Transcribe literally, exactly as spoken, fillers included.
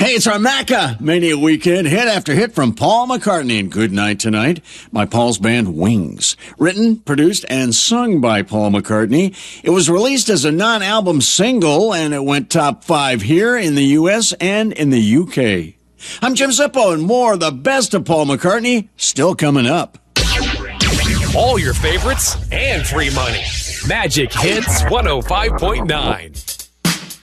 Hey, it's our Macca Mania Weekend, hit after hit from Paul McCartney and Good Night Tonight by Paul's band Wings. Written, produced, and sung by Paul McCartney. It was released as a non-album single, and it went top five here in the U S and in the U K. I'm Jim Zippo, and more of the best of Paul McCartney still coming up. All your favorites and free money. Magic Hits one oh five point nine.